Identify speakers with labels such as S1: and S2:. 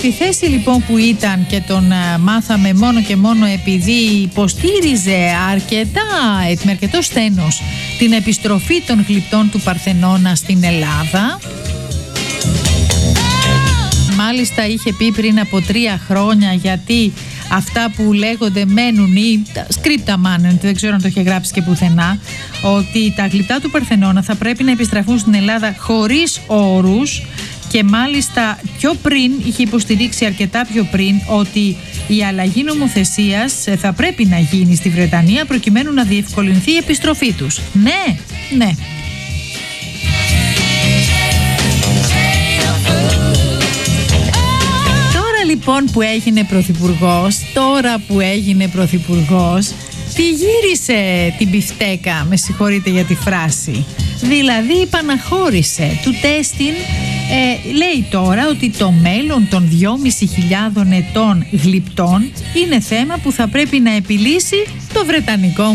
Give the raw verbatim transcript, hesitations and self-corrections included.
S1: Στη θέση λοιπόν που ήταν και τον α, μάθαμε μόνο και μόνο επειδή υποστήριζε αρκετά, με αρκετό στένος την επιστροφή των γλυπτών του Παρθενώνα στην Ελλάδα. Μάλιστα είχε πει πριν από τρία χρόνια, γιατί αυτά που λέγονται μένουν ή σκρίπτα μάνεν, δεν ξέρω αν το είχε γράψει και πουθενά, ότι τα γλυπτά του Παρθενώνα θα πρέπει να επιστραφούν στην Ελλάδα χωρίς όρους. Και μάλιστα πιο πριν, είχε υποστηρίξει αρκετά πιο πριν, ότι η αλλαγή νομοθεσίας θα πρέπει να γίνει στη Βρετανία προκειμένου να διευκολυνθεί η επιστροφή τους. Ναι, ναι. Τώρα λοιπόν που έγινε πρωθυπουργός, τώρα που έγινε πρωθυπουργός, τη γύρισε την πιφτέκα, με συγχωρείτε για τη φράση. Δηλαδή παναχώρησε του τέστην. Ε, λέει τώρα ότι το μέλλον των δυόμισι χιλιάδων ετών γλυπτών είναι θέμα που θα πρέπει να επιλύσει το Βρετανικό